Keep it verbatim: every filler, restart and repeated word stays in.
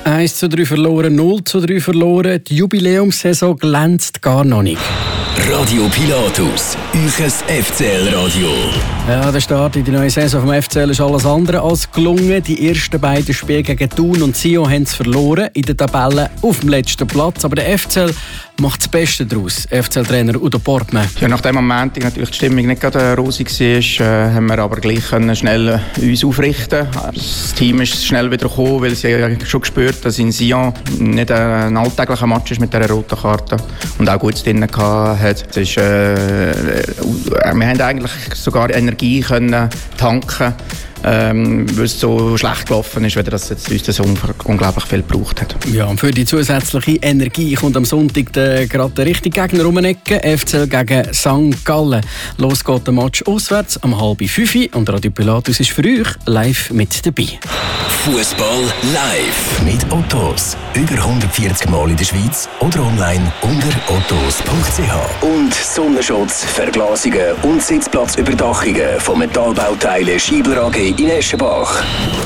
eins zu drei verloren, null zu drei verloren. Die Jubiläumssaison glänzt gar noch nicht. Radio Pilatus, euches F C L-Radio. Ja, der Start in die neue Saison vom F C L ist alles andere als gelungen. Die ersten beiden Spiele gegen Thun und Sion haben es verloren, in der Tabelle auf dem letzten Platz. Aber der F C L macht das Beste daraus. F C L-Trainer Udo Portmann. Ja, nach dem Moment natürlich die Stimmung nicht gerade rosig war, äh, haben wir aber gleich können schnell äh, uns aufrichten. Das Team ist schnell wieder gekommen, weil sie ja schon gespürt, dass in Sion nicht ein alltäglicher Match ist mit dieser roten Karte und auch gut drin hatte. Es ist, äh, wir haben eigentlich sogar Energie können tanken, ähm, weil es so schlecht gelaufen ist, weil das jetzt uns das unglaublich viel gebraucht hat. Ja, und für die zusätzliche Energie kommt am Sonntag der, gerade der richtige Gegner um die Ecke, F C L gegen Sankt Gallen. Los geht der Match auswärts um halb fünf und Radio Pilatus ist für euch live mit dabei. Fußball live mit Ottos. Über hundertvierzig Mal in der Schweiz oder online unter ottos punkt c h. Und Sonnenschutz, Verglasungen und Sitzplatzüberdachungen von Metallbauteilen Schiebler A G in Eschenbach.